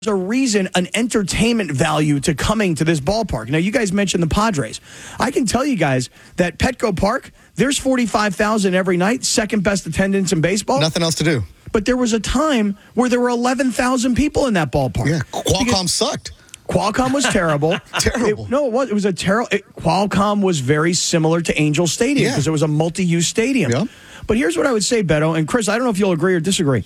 a reason, an entertainment value to coming to this ballpark. Now, you guys mentioned the Padres. I can tell you guys that Petco Park, there's 45,000 every night, second best attendance in baseball. Nothing else to do. But there was a time where there were 11,000 people in that ballpark. Yeah, Qualcomm sucked. Qualcomm was terrible. Terrible. It was a terrible. Qualcomm was very similar to Angel Stadium because it was a multi-use stadium. Yep. But here's what I would say, Beto, and Chris, I don't know if you'll agree or disagree.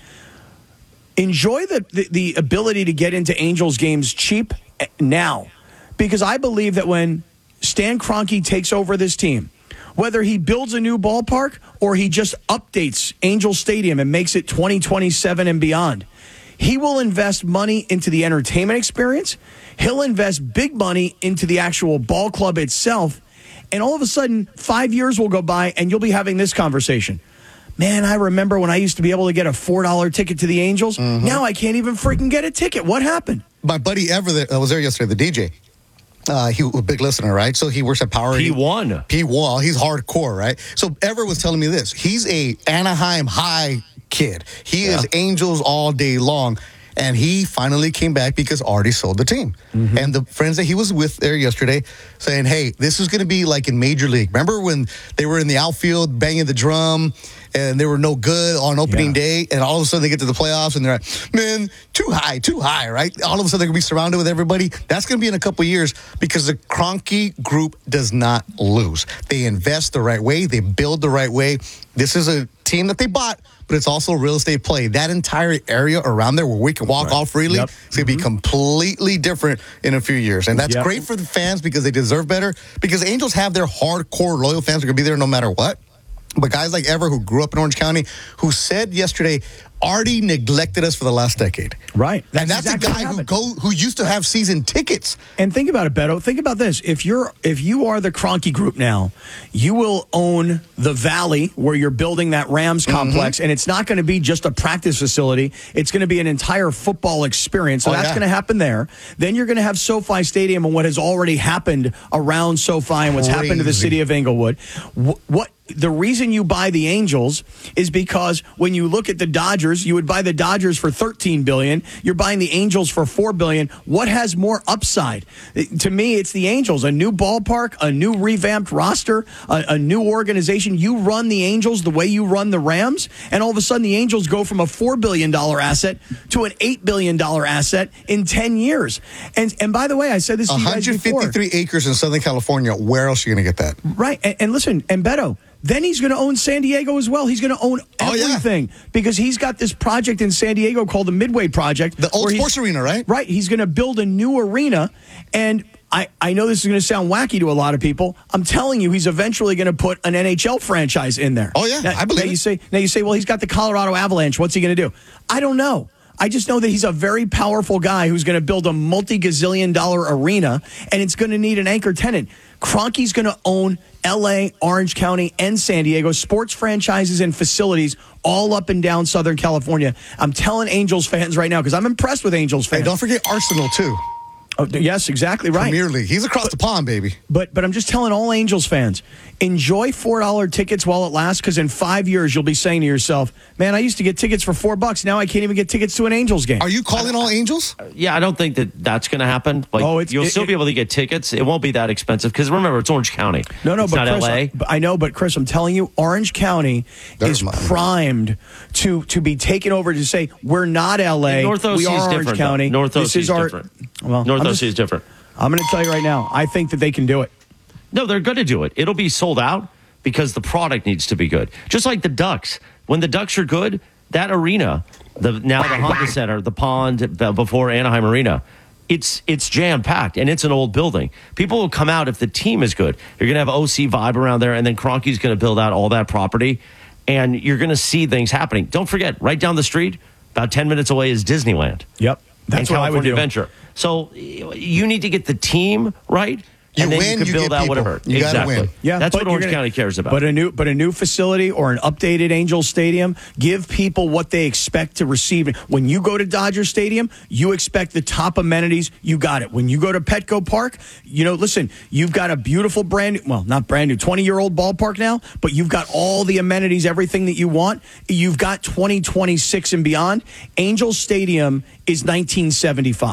Enjoy the ability to get into Angels games cheap now, because I believe that when Stan Kroenke takes over this team, whether he builds a new ballpark or he just updates Angel Stadium and makes it 2027 and beyond, he will invest money into the entertainment experience. He'll invest big money into the actual ball club itself. And all of a sudden, 5 years will go by and you'll be having this conversation. Man, I remember when I used to be able to get a $4 ticket to the Angels. Mm-hmm. Now I can't even freaking get a ticket. What happened? My buddy Ever that was there yesterday, the DJ. He was a big listener, right? So he works at Power. P1. He's hardcore, right? So Ever was telling me this. He's a Anaheim High kid. He is Angels all day long. And he finally came back because Artie sold the team. Mm-hmm. And the friends that he was with there yesterday saying, hey, this is going to be like in Major League. Remember when they were in the outfield banging the drum and they were no good on opening day, and all of a sudden they get to the playoffs and they're like, man, too high, right? All of a sudden they're going to be surrounded with everybody. That's going to be in a couple of years because the Kroenke group does not lose. They invest the right way. They build the right way. This is a team that they bought, but it's also a real estate play. That entire area around there where we can walk all freely, it's going to be completely different in a few years. And that's great for the fans because they deserve better, because Angels have their hardcore loyal fans who are going to be there no matter what. But guys like Ever, who grew up in Orange County, who said yesterday, Artie neglected us for the last decade. Right. And that's exactly a guy who used to have season tickets. And think about it, Beto. Think about this. If you are the Kroenke Group now, you will own the Valley where you're building that Rams complex, and it's not going to be just a practice facility. It's going to be an entire football experience. So that's going to happen there. Then you're going to have SoFi Stadium and what has already happened around SoFi and what's happened to the city of Inglewood. The reason you buy the Angels is because when you look at the Dodgers, you would buy the Dodgers for $13 billion. You're buying the Angels for $4 billion. What has more upside? To me, it's the Angels. A new ballpark, a new revamped roster, a new organization. You run the Angels the way you run the Rams, and all of a sudden the Angels go from a $4 billion asset to an $8 billion asset in 10 years. And by the way, I said this to you guys before. 153 acres in Southern California. Where else are you going to get that? Right. And listen, and Beto, then he's going to own San Diego as well. He's going to own everything because he's got this project in San Diego called the Midway Project. The old sports arena, right? Right. He's going to build a new arena. And I know this is going to sound wacky to a lot of people. I'm telling you, he's eventually going to put an NHL franchise in there. Oh, yeah. I believe it. Now you say, well, he's got the Colorado Avalanche. What's he going to do? I don't know. I just know that he's a very powerful guy who's going to build a multi-gazillion-dollar arena, and it's going to need an anchor tenant. Kroenke's going to own L.A., Orange County, and San Diego, sports franchises and facilities all up and down Southern California. I'm telling Angels fans right now, because I'm impressed with Angels fans. Hey, don't forget Arsenal, too. Oh, yes, exactly right. Premier League. He's across the pond, baby. But I'm just telling all Angels fans, enjoy $4 tickets while it lasts, because in 5 years you'll be saying to yourself, man, I used to get tickets for $4. Now I can't even get tickets to an Angels game. Are you calling all Angels? Yeah, I don't think that's going to happen. Like, you'll still be able to get tickets. It won't be that expensive because remember, it's Orange County. No, it's but not Chris, LA. I know, but Chris, I'm telling you, Orange County is primed to be taken over to say we're not LA. North OC we are is Orange different. County. North OC is different. Well, North OC is different. I'm going to tell you right now, I think that they can do it. No, they're going to do it. It'll be sold out because the product needs to be good. Just like the Ducks. When the Ducks are good, that arena, the Honda Center, the pond before Anaheim Arena, it's jam-packed, and it's an old building. People will come out if the team is good. You're going to have OC vibe around there, and then Kroenke's going to build out all that property, and you're going to see things happening. Don't forget, right down the street, about 10 minutes away is Disneyland. Yep. That's what I would do. Adventure. So you need to get the team right. And then you can build out whatever. You gotta win. Yeah, that's what Orange County cares about. But a new facility or an updated Angels Stadium, give people what they expect to receive. When you go to Dodger Stadium, you expect the top amenities. You got it. When you go to Petco Park, listen, you've got a beautiful not brand new, 20-year-old ballpark now, but you've got all the amenities, everything that you want. You've got 2026 and beyond. Angels Stadium is 1975.